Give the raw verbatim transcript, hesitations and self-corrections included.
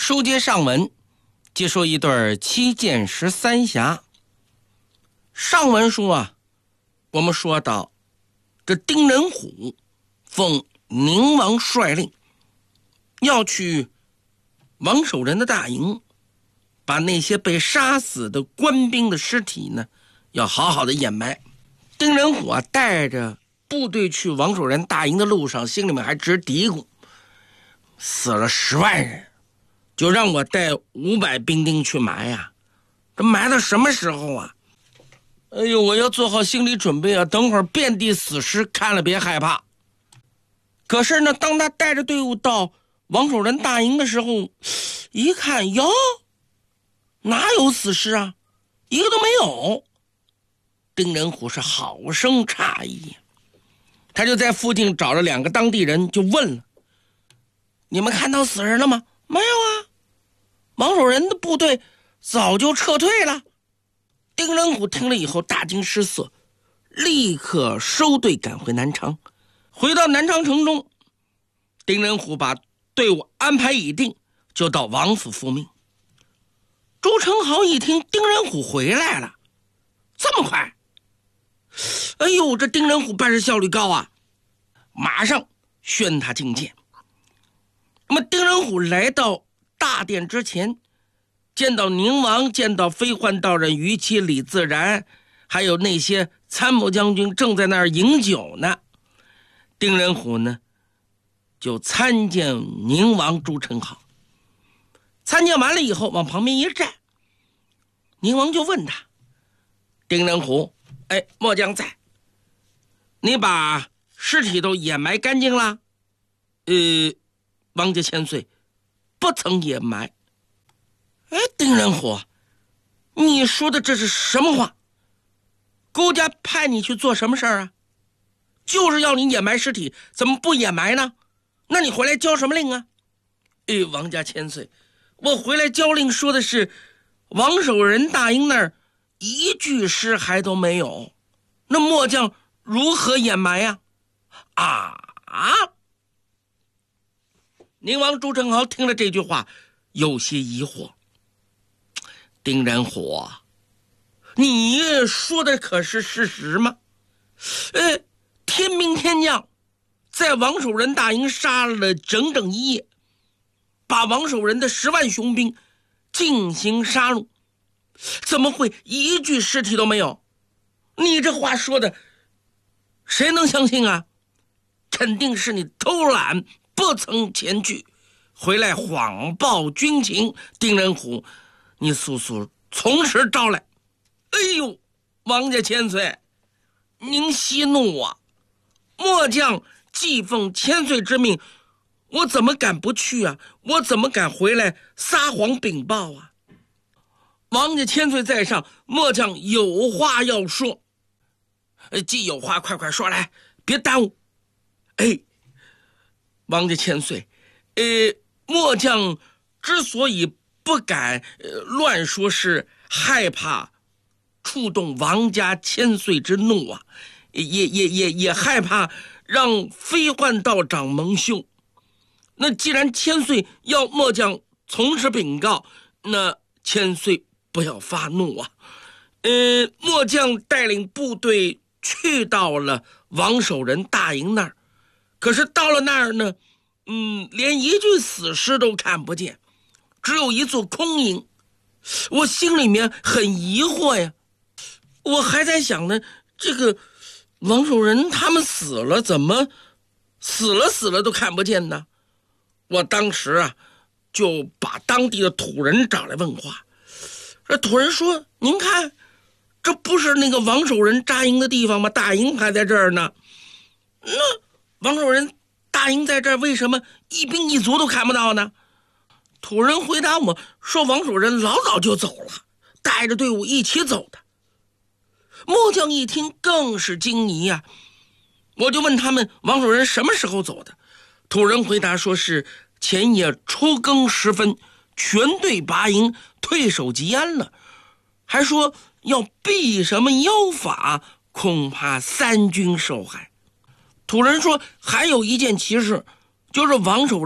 书接上文，接说一对七剑十三侠。上文书啊，我们说到这丁仁虎奉宁王率令，要去王守仁的大营，把那些被杀死的官兵的尸体呢，要好好的掩埋。丁仁虎啊，带着部队去王守仁大营的路上，心里面还直嘀咕：死了十万人，就让我带五百兵丁去埋呀、啊，这埋到什么时候啊？哎呦，我要做好心理准备啊！等会儿遍地死尸，看了别害怕。可是呢，当他带着队伍到王守仁大营的时候，一看，哟，哪有死尸啊？一个都没有。丁仁虎是好生诧异，他就在附近找了两个当地人，就问了：你们看到死人了吗？没有啊，王守仁的部队早就撤退了。丁仁虎听了以后大惊失色，立刻收队赶回南昌。回到南昌城中，丁仁虎把队伍安排已定，就到王府复命。朱宸濠一听丁仁虎回来了，这么快，哎呦，这丁仁虎办事效率高啊，马上宣他觐见。那么丁仁虎来到大殿之前，见到宁王，见到飞焕道人于琦、李自然，还有那些参谋将军正在那儿饮酒呢。丁仁虎呢，就参见宁王朱宸濠。参见完了以后，往旁边一站，宁王就问他：丁仁虎，哎，末将在，你把尸体都掩埋干净了？呃，王家千岁，不曾掩埋。哎，丁仁虎，你说的这是什么话？勾家派你去做什么事儿啊？就是要你掩埋尸体，怎么不掩埋呢？那你回来交什么令啊？哎，王家千岁，我回来交令说的是王守仁大营那儿一具尸骸都没有，那末将如何掩埋呀、啊？啊！宁王朱宸濠听了这句话，有些疑惑。丁仁虎，你说的可是事实吗？呃，天兵天将在王守仁大营杀了整整一夜，把王守仁的十万雄兵进行杀戮，怎么会一具尸体都没有？你这话说的谁能相信啊？肯定是你偷懒不曾前去，回来谎报军情。丁仁虎，你速速从实招来。哎呦，王家千岁，您息怒啊！末将既奉千岁之命，我怎么敢不去啊？我怎么敢回来撒谎禀报啊？王家千岁在上，末将有话要说。呃，既有话快快说来，别耽误。哎，王家千岁，呃，末将之所以不敢、呃、乱说，是害怕触动王家千岁之怒啊，也也也也害怕让飞焕道长蒙羞。那既然千岁要末将从实禀告，那千岁不要发怒啊。呃，末将带领部队去到了王守仁大营那儿，可是到了那儿呢，嗯，连一具死尸都看不见，只有一座空营。我心里面很疑惑呀，我还在想呢，这个王守仁他们死了，怎么死了死了都看不见呢？我当时啊，就把当地的土人找来问话。这土人说：您看，这不是那个王守仁扎营的地方吗？大营还在这儿呢。那王守仁大营在这儿，为什么一兵一卒都看不到呢？土人回答我说，王守仁老早就走了，带着队伍一起走的。末将一听更是惊疑呀、啊，我就问他们王守仁什么时候走的。土人回答说是前夜初更时分，全队拔营退守吉安了，还说要避什么妖法，恐怕三军受害。土人说还有一件奇事，就是王守仁